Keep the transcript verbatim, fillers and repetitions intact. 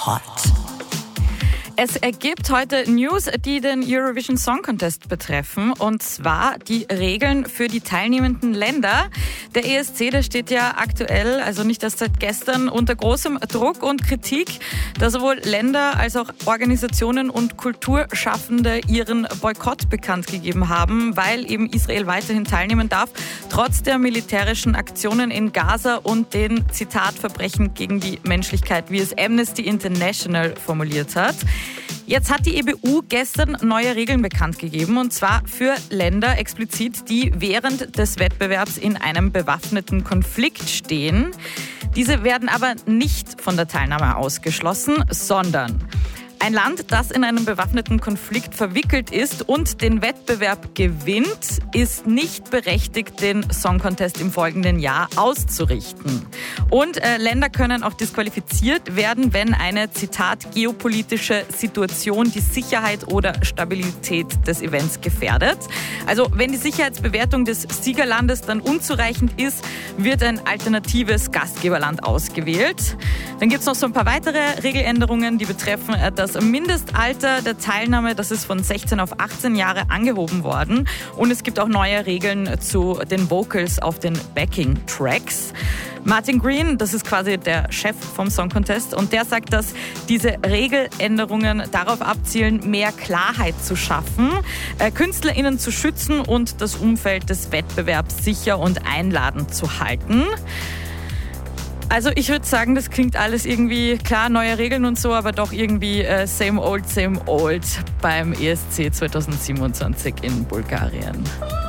Hot. Es ergibt heute News, die den Eurovision Song Contest betreffen, und zwar die Regeln für die teilnehmenden Länder. Der E S C, der steht ja aktuell, also nicht erst seit gestern, unter großem Druck und Kritik, da sowohl Länder als auch Organisationen und Kulturschaffende ihren Boykott bekannt gegeben haben, weil eben Israel weiterhin teilnehmen darf, trotz der militärischen Aktionen in Gaza und den, Zitat, Verbrechen gegen die Menschlichkeit, wie es Amnesty International formuliert hat. Jetzt hat die E B U gestern neue Regeln bekannt gegeben, und zwar für Länder explizit, die während des Wettbewerbs in einem bewaffneten Konflikt stehen. Diese werden aber nicht von der Teilnahme ausgeschlossen, sondern ein Land, das in einem bewaffneten Konflikt verwickelt ist und den Wettbewerb gewinnt, ist nicht berechtigt, den Song Contest im folgenden Jahr auszurichten. Und äh, Länder können auch disqualifiziert werden, wenn eine, Zitat, geopolitische Situation die Sicherheit oder Stabilität des Events gefährdet. Also wenn die Sicherheitsbewertung des Siegerlandes dann unzureichend ist, wird ein alternatives Gastgeberland ausgewählt. Dann gibt es noch so ein paar weitere Regeländerungen, die betreffen äh, das Mindestalter der Teilnahme, das ist von sechzehn auf achtzehn Jahre angehoben worden. Und es gibt auch neue Regeln zu den Vocals auf den Backing-Tracks. Martin Green, das ist quasi der Chef vom Song Contest, und der sagt, dass diese Regeländerungen darauf abzielen, mehr Klarheit zu schaffen, äh, KünstlerInnen zu schützen und das Umfeld des Wettbewerbs sicher und einladend zu halten. Also ich würde sagen, das klingt alles irgendwie, klar, neue Regeln und so, aber doch irgendwie äh, same old, same old beim E S C zwanzig siebenundzwanzig in Bulgarien.